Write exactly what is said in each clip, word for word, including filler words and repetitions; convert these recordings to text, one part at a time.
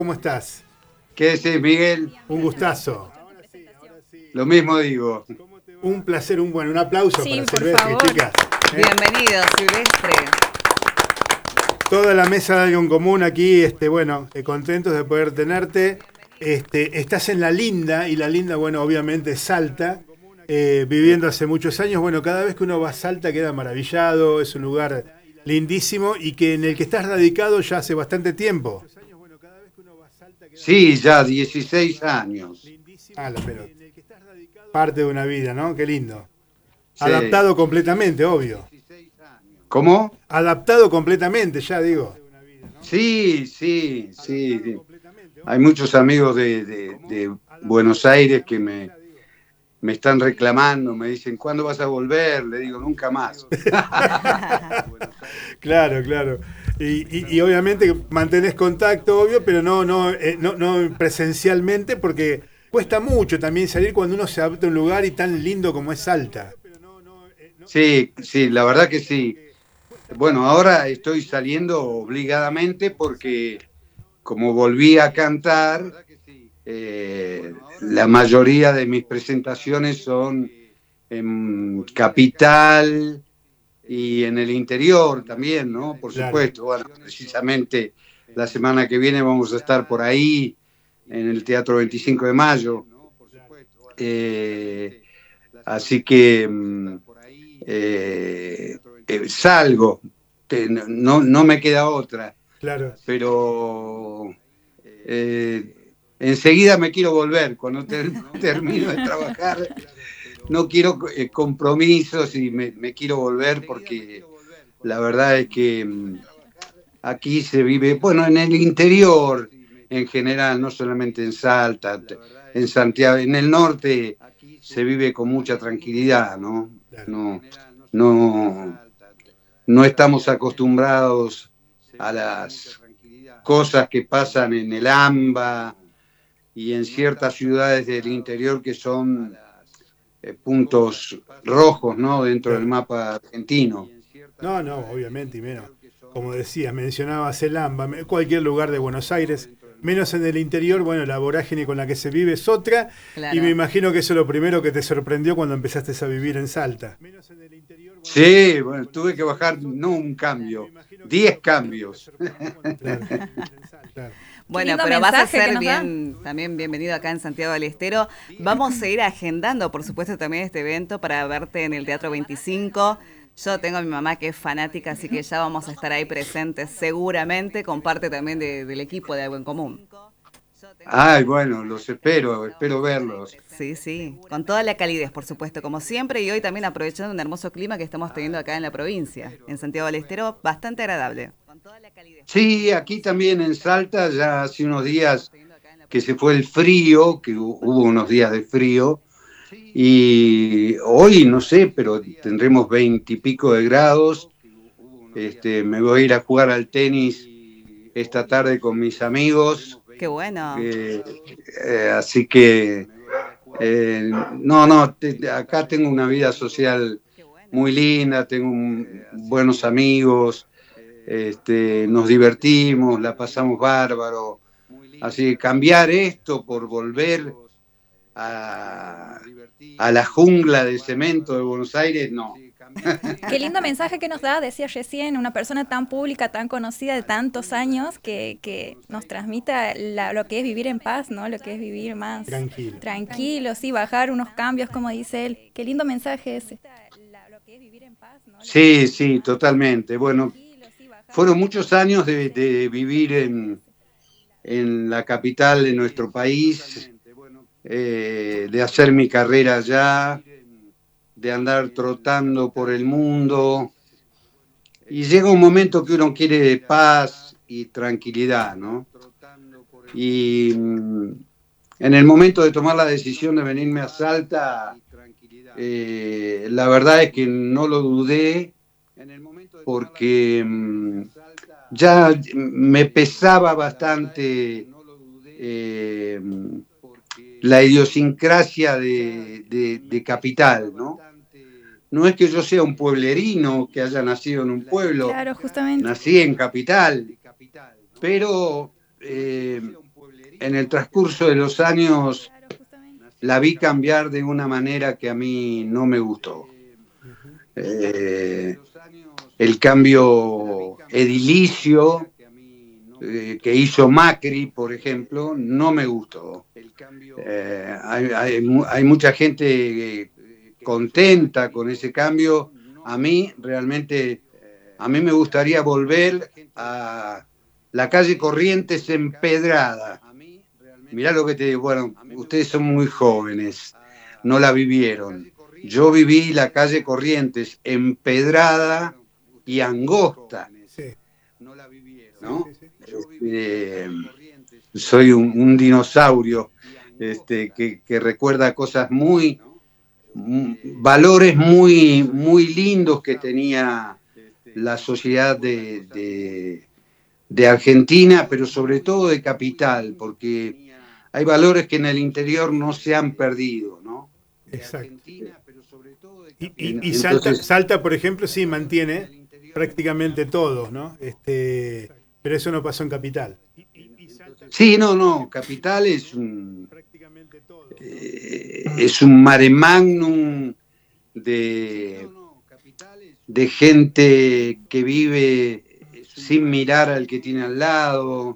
¿Cómo estás? ¿Qué decís, Miguel? Un gustazo. Lo mismo digo. Un placer, un buen, un aplauso Sí, para por Silvestre, favor. chicas. ¿eh? Bienvenido, Silvestre. Toda la mesa de algo en común aquí, este, bueno, eh, contentos de poder tenerte. Este, estás en La Linda, y La Linda, bueno, obviamente es Salta, eh, viviendo hace muchos años. Bueno, cada vez que uno va a Salta queda maravillado, es un lugar lindísimo y que en el que estás radicado ya hace bastante tiempo. Sí, ya dieciséis años. Ah, la pelota. Parte de una vida, ¿no? Qué lindo. Sí. Adaptado completamente, obvio. ¿Cómo? Adaptado completamente, ya digo. Sí, sí, sí. Hay muchos amigos de, de, de Buenos Aires que me, me están reclamando, me dicen, ¿cuándo vas a volver? Le digo, nunca más. Claro, claro. Y, y, y obviamente mantenés contacto, obvio, pero no, no, eh, no, no presencialmente, porque cuesta mucho también salir cuando uno se adapta a un lugar y tan lindo como es Salta. Sí, sí, la verdad que sí. Bueno, ahora estoy saliendo obligadamente porque como volví a cantar, eh, la mayoría de mis presentaciones son en Capital y en el interior también, ¿no? Por Claro. supuesto. Bueno, precisamente la semana que viene vamos a estar por ahí en el Teatro veinticinco de Mayo. Eh, así que eh, eh, salgo, te, no, no me queda otra, Claro. pero eh, enseguida me quiero volver cuando ter, termino de trabajar. No quiero eh, compromisos y me, me quiero volver porque la verdad es que mmm, aquí se vive, bueno, en el interior en general, no solamente en Salta, en Santiago, en el norte se vive con mucha tranquilidad, ¿no? No, no, no estamos acostumbrados a las cosas que pasan en el AMBA y en ciertas ciudades del interior que son eh, puntos rojos, ¿no? Dentro del mapa argentino. No, no, obviamente, y menos. Como decías, mencionabas el AMBA, cualquier lugar de Buenos Aires, menos en el interior, bueno, la vorágine con la que se vive es otra, Claro. y me imagino que eso es lo primero que te sorprendió cuando empezaste a vivir en Salta. Sí, bueno, tuve que bajar, no un cambio, diez cambios. Claro, claro. Bueno, lindo pero vas a mensaje que ser nos bien, también bienvenido acá en Santiago del Estero. Vamos a ir agendando, por supuesto, también este evento para verte en el Teatro veinticinco. Yo tengo a mi mamá que es fanática, así que ya vamos a estar ahí presentes seguramente, con parte también de, del equipo de Algo en Común. Ay, bueno, los espero, espero verlos. Sí, sí, con toda la calidez, por supuesto, como siempre, y hoy también aprovechando un hermoso clima que estamos teniendo acá en la provincia, en Santiago del Estero, bastante agradable. Sí, aquí también en Salta ya hace unos días que se fue el frío, que hubo unos días de frío, y hoy no sé, pero tendremos veintipico de grados. Este, me voy a ir a jugar al tenis esta tarde con mis amigos. Qué bueno. Eh, eh, así que, eh, no, no, te, acá tengo una vida social muy linda, tengo un, buenos amigos, este, nos divertimos, la pasamos bárbaro. Así que cambiar esto por volver a, a la jungla de cemento de Buenos Aires, no. Qué lindo mensaje que nos da, decía recién, una persona tan pública, tan conocida de tantos años, que, que nos transmita la, lo que es vivir en paz, ¿no? Lo que es vivir más Tranquilo. tranquilo, sí, bajar unos cambios, como dice él. Qué lindo mensaje ese. Sí, sí, totalmente. Bueno, fueron muchos años de, de vivir en, en la capital de nuestro país, eh, de hacer mi carrera allá, de andar trotando por el mundo, y llega un momento que uno quiere paz y tranquilidad, ¿no? Y mm, en el momento de tomar la decisión de venirme a Salta, eh, la verdad es que no lo dudé, porque mm, ya me pesaba bastante eh, la idiosincrasia de, de, de capital, ¿no? No es que yo sea un pueblerino, que haya nacido en un pueblo, Claro, justamente. nací en capital, pero eh, en el transcurso de los años la vi cambiar de una manera que a mí no me gustó. Eh, el cambio edilicio eh, que hizo Macri, por ejemplo, no me gustó. Eh, hay, hay, hay mucha gente contenta con ese cambio. A mí realmente, a mí me gustaría volver a la calle Corrientes empedrada. Mirá lo que te digo, bueno, ustedes son muy jóvenes, no la vivieron. Yo viví la calle Corrientes empedrada y angosta, ¿no? Eh, soy un, un dinosaurio este, que, que recuerda cosas muy, valores muy, muy lindos que tenía la sociedad de, de, de Argentina, pero sobre todo de Capital, porque hay valores que en el interior no se han perdido, ¿no? Exacto. Y, y, y Salta, Salta, por ejemplo, sí mantiene prácticamente todos, ¿no? Este, pero eso no pasó en Capital. Sí, no, no, Capital es un, eh, es un mare magnum de, de gente que vive sin mirar al que tiene al lado,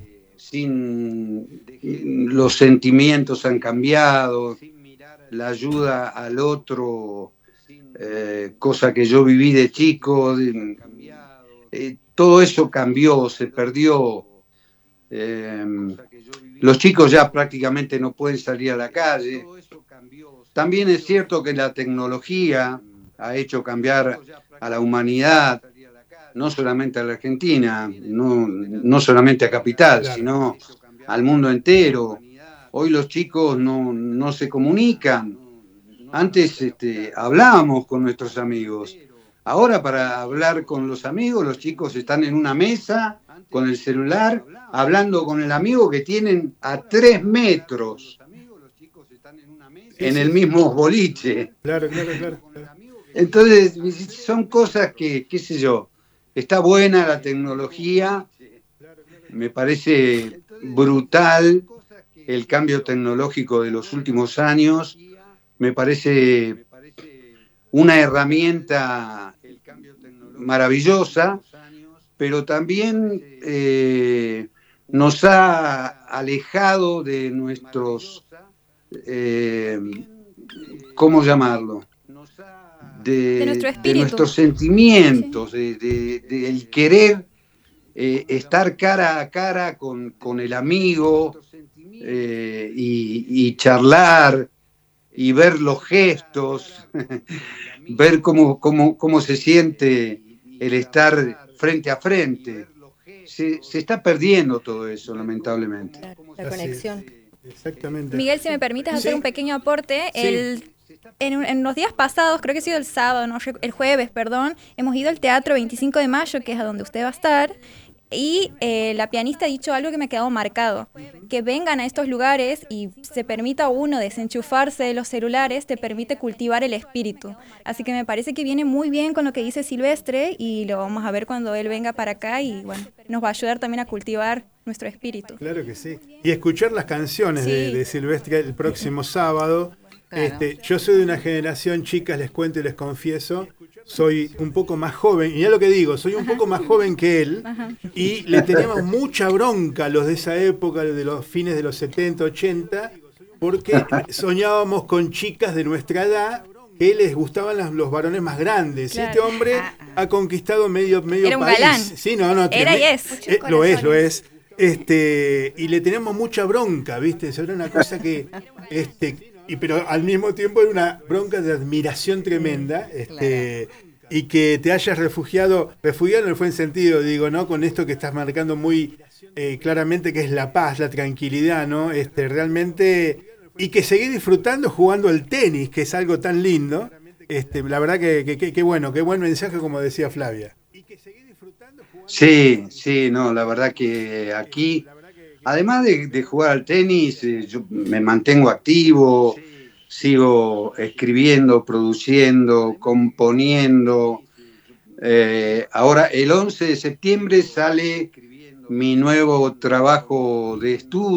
sin los sentimientos han cambiado, la ayuda al otro, eh, cosa que yo viví de chico, eh, todo eso cambió, se perdió. Eh, los chicos ya prácticamente no pueden salir a la calle. También es cierto que la tecnología ha hecho cambiar a la humanidad, no solamente a la Argentina, no, no solamente a Capital, sino al mundo entero. Hoy los chicos no, no se comunican. Antes este, hablábamos con nuestros amigos. Ahora para hablar con los amigos, los chicos están en una mesa con el celular, hablando con el amigo que tienen a tres metros en el mismo boliche. Claro, claro, claro. Entonces, son cosas que, qué sé yo, está buena la tecnología, me parece brutal el cambio tecnológico de los últimos años, me parece una herramienta maravillosa, pero también eh, nos ha alejado de nuestros, eh, ¿cómo llamarlo? De, de, nuestro de nuestros sentimientos, sí. de, de, de el querer eh, estar cara a cara con, con el amigo eh, y, y charlar y ver los gestos, ver cómo, cómo, cómo se siente el estar frente a frente. Se, se está perdiendo todo eso, lamentablemente. La conexión. Exactamente. Miguel, si me permites hacer sí. un pequeño aporte, sí. el... En, en los días pasados, creo que ha sido el sábado, no, el jueves, perdón, hemos ido al Teatro veinticinco de mayo, que es a donde usted va a estar, y eh, la pianista ha dicho algo que me ha quedado marcado, que vengan a estos lugares y se permita a uno desenchufarse de los celulares, te permite cultivar el espíritu. Así que me parece que viene muy bien con lo que dice Silvestre y lo vamos a ver cuando él venga para acá y bueno, nos va a ayudar también a cultivar nuestro espíritu. Claro que sí. Y escuchar las canciones sí. de, de Silvestre el próximo sábado. Claro. Este, yo soy de una generación, chicas, les cuento y les confieso, soy un poco más joven, y ya lo que digo, soy un Ajá. poco más joven que él, Ajá. y le teníamos mucha bronca a los de esa época, de los fines de los setenta, ochenta, porque soñábamos con chicas de nuestra edad que les gustaban las, los varones más grandes. Claro. Y este hombre ah, ah. ha conquistado medio, medio Era un país. Galán. Sí, no, no, Era y es. Eh, lo es, lo es. Este, y le teníamos mucha bronca, ¿viste? Eso era una cosa que... este Y, pero al mismo tiempo era una bronca de admiración tremenda, este, claro. y que te hayas refugiado, refugiado en el buen sentido, digo, ¿no? Con esto que estás marcando muy eh, claramente que es la paz, la tranquilidad, ¿no? Este, realmente, y que seguís disfrutando jugando al tenis, que es algo tan lindo, este, la verdad que, que, que, que bueno, qué buen mensaje, como decía Flavia. Sí, sí, no, la verdad que aquí... Además de, de jugar al tenis, eh, yo me mantengo activo, sigo escribiendo, produciendo, componiendo. Eh, ahora, el once de septiembre sale mi nuevo trabajo de estudio.